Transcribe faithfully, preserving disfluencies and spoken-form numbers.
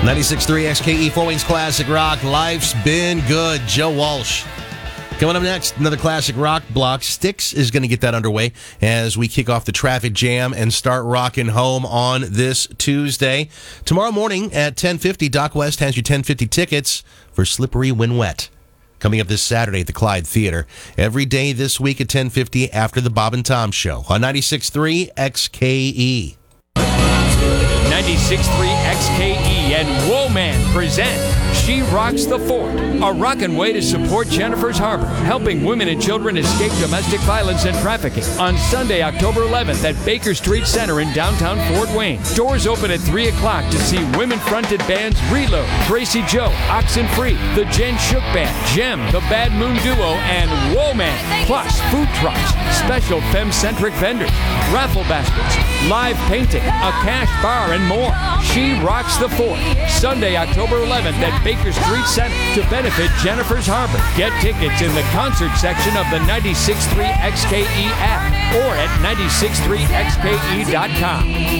ninety-six point three X K E, Fort Wayne's Classic Rock. Life's been good. Joe Walsh. Coming up next, another classic rock block. Styx is going to get that underway as we kick off the traffic jam and start rocking home on this Tuesday. Tomorrow morning at ten fifty, Doc West has you ten fifty tickets for Slippery When Wet. Coming up this Saturday at the Clyde Theater. Every day this week at ten fifty after the Bob and Tom Show on ninety-six point three X K E. ninety-six point three X K E and Woman present She Rocks the Fort, a rockin' way to support Jennifer's Harbor, helping women and children escape domestic violence and trafficking on Sunday, October eleventh at Baker Street Center in downtown Fort Wayne. Doors open at three o'clock to see women-fronted bands Reload, Tracy Joe, Oxenfree, the Jen Shook Band, Gem, the Bad Moon Duo, and Woman, plus food trucks, special femme-centric vendors, raffle baskets, live painting, a cash bar, and more. She Rocks the Fort, Sunday, October eleventh at Baker Street Center to benefit Jennifer's Harbor. Get tickets in the concert section of the ninety-six point three X K E app or at ninety-six point three X K E dot com.